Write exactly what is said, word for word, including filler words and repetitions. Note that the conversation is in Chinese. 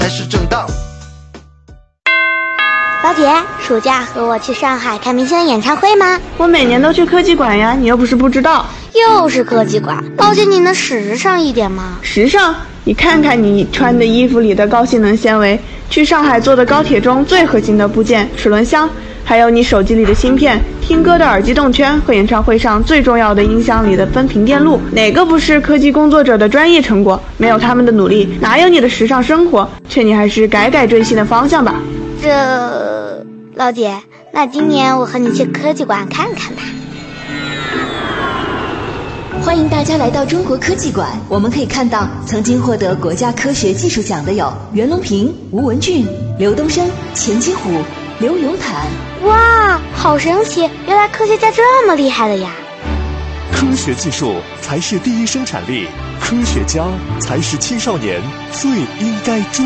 才是正当。 老姐，暑假和我去上海看明星的演唱会吗？ 我每年都去科技馆呀，你又不是不知道。 又是科技馆，老姐你能时尚一点吗？ 时尚？你看看你穿的衣服里的高性能纤维，去上海坐的高铁中最核心的部件齿轮箱，还有你手机里的芯片，听歌的耳机动圈和演唱会上最重要的音箱里的分频电路，哪个不是科技工作者的专业成果？没有他们的努力，哪有你的时尚生活？劝你还是改改追星的方向吧。 这，老姐，那今年我和你去科技馆看看吧。 欢迎大家来到中国科技馆，我们可以看到曾经获得国家科学技术奖的有袁隆平、吴文俊、刘东升、钱金虎、刘永坦。 哇，好神奇，原来科学家这么厉害的呀。 科学技术才是第一生产力，科学家才是青少年最应该追